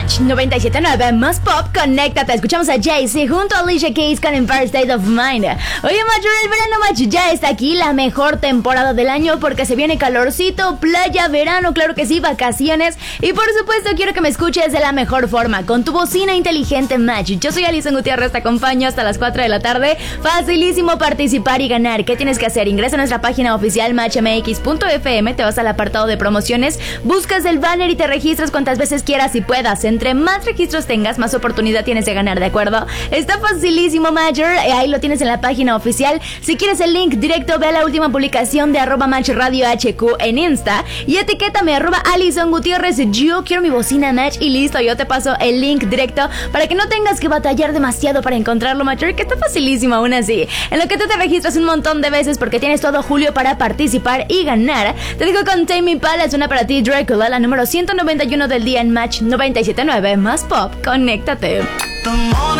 Match 97.9 más pop, conéctate. Escuchamos a Jay-Z junto a Alicia Keys con Empire State of Mind. Oye, Match, el verano, Match, ya está aquí, la mejor temporada del año porque se viene calorcito, playa, verano, claro que sí, vacaciones. Y por supuesto quiero que me escuches de la mejor forma, con tu bocina inteligente, Match. Yo soy Alison Gutiérrez, te acompaño hasta las 4 de la tarde. Facilísimo participar y ganar. ¿Qué tienes que hacer? Ingresa a nuestra página oficial matchmx.fm, te vas al apartado de promociones, buscas el banner y te registras cuantas veces quieras y puedas. Entre más registros tengas, más oportunidad tienes de ganar, ¿de acuerdo? Está facilísimo, Matcher. Ahí lo tienes en la página oficial. Si quieres el link directo, ve a la última publicación de @MatchRadioHQ en Insta y etiquétame @Alison Gutiérrez. Yo quiero mi bocina, Match, y listo, yo te paso el link directo para que no tengas que batallar demasiado para encontrarlo, Matcher, que está facilísimo aún así. En lo que tú te registras un montón de veces porque tienes todo julio para participar y ganar. Te digo con Tame Impala, es una para ti, Dracula, la número 191 del día en Match 97.9 más pop. Conéctate.